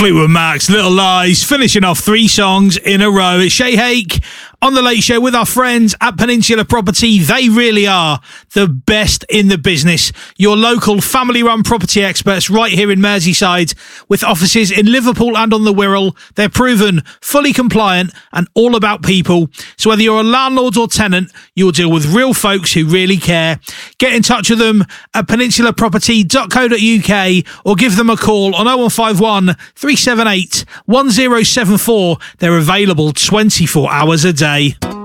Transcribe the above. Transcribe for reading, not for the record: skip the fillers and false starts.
Fleetwood Mac's Little Lies, finishing off 3 songs in a row. It's Shay Hake on The Late Show with our friends at Peninsula Property. They really are the best in the business. Your local family-run property experts right here in Merseyside, with offices in Liverpool and on the Wirral. They're proven, fully compliant and all about people. So whether you're a landlord or tenant, you'll deal with real folks who really care. Get in touch with them at peninsulaproperty.co.uk or give them a call on 0151 378 1074. They're available 24 hours a day.